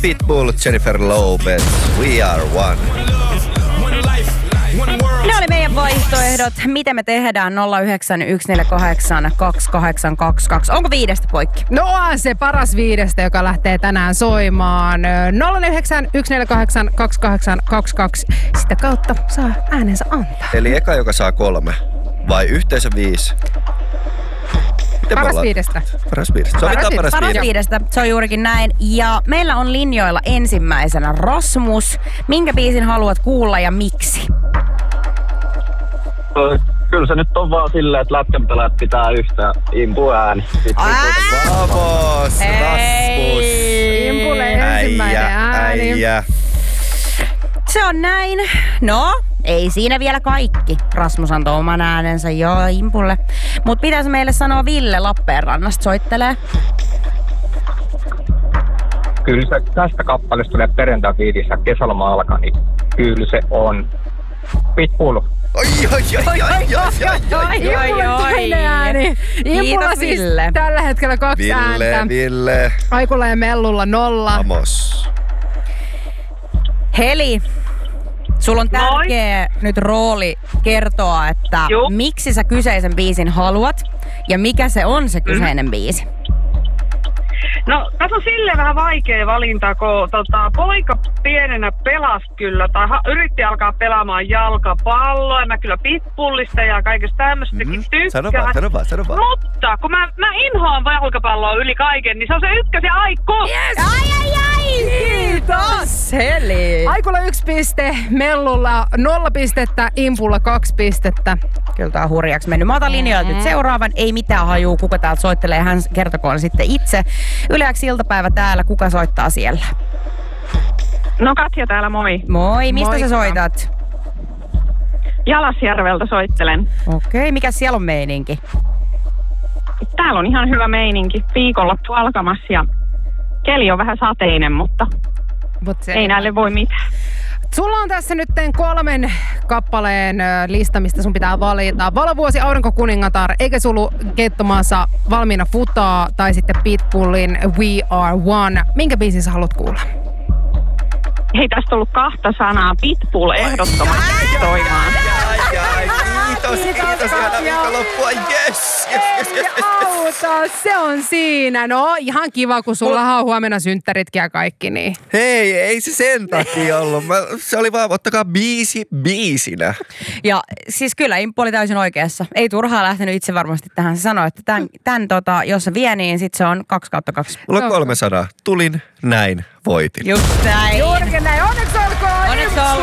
Pitbull, Jennifer Lopez, We Are One. Ne oli meidän vaihtoehdot. Miten me tehdään 091482822. Onko 5 poikki? No on se paras 5, joka lähtee tänään soimaan. 091482822. Sitä kautta saa äänensä antaa. Eli eka, joka saa 3. Vai yhteensä 5? Paras 5. Paras 5. Sovitaan paras 5. Se on juurikin näin. Ja meillä on linjoilla ensimmäisenä Rasmus. Minkä biisin haluat kuulla ja miksi? Kyllä se nyt on vaan silleen, että lätkänpelaajat pitää yhtä impuääni. Vamos, Rasmus. Impulle ensimmäinen ääni. Äijä. Se on näin. No, ei siinä vielä kaikki. Rasmus antoi oman äänensä Impulle. Mut pitäisi meille sanoa Ville Lappeenrannasta soittelee. Kyllä se tästä kappaleesta tulee perjantai-fiidissä kesäloma alkaa, niin kyllä se on Pitbull. Impulle toinen ääni. Impulla siis Ville. tällä hetkellä 2 ääntä. Ville. Aikulla ja Mellulla 0. Vamos. Heli, sulla on tärkeä nyt rooli kertoa, että miksi sä kyseisen biisin haluat ja mikä se on se kyseinen biisi. No, tässä on silleen vähän vaikea valinta, kun poika pienenä pelasi kyllä, tai yritti alkaa pelaamaan jalkapalloa, ja mä kyllä Pitbullista ja kaikesta tämmöistäkin tykkään. Sano vaan. Mutta kun mä inhoan jalkapalloa yli kaiken, niin se on se ykkösen Aikku! Yes! Ai! Kiitos, Heli! Aikulla 1 piste, Mellulla 0 pistettä, Impulla 2 pistettä. Kyllä tää on hurjaksi mennyt. Mä otan linjoilta nyt seuraavan. Ei mitään hajuu, kuka täältä soittelee. Hän kertokoon sitten itse. Yleäksi iltapäivä täällä. Kuka soittaa siellä? No Katja täällä, moi. Moi, mistä Moikka. sä soitat? Jalasjärveltä soittelen. Okei, mikä siellä on meininki? Täällä on ihan hyvä meininki. Viikonloppu alkamassa ja keli on vähän sateinen, mutta ei näille voi mitään. Sulla on tässä nyt 3 kappaleen lista, mistä sun pitää valita. Valovuosi, Aurinkokuningatar, eikä sulu Keittomaassa valmiina futaa tai sitten Pitbullin We Are One. Minkä biisin sä haluat kuulla? Hei, tästä on ollut 2 sanaa. Pitbull ehdottomasti soimaan. Kiitos. Hyvää viikonloppua. Yes. Auta, se on siinä. No, ihan kiva, kun sulla on huomenna synttäritkin ja kaikki, niin. Hei, ei se sen takia ollut. Se oli vaan, ottakaa biisi biisinä. Ja siis kyllä Imppu oli täysin oikeassa. Ei turhaa lähtenyt itse varmasti tähän. Se sanoi, että tämän jos se vie, niin sit se on 2/2. Mulla on 3 sanaa. Tulin, näin, voitin. Just näin. Juurikin näin. Onneksi olkoon! Onneksi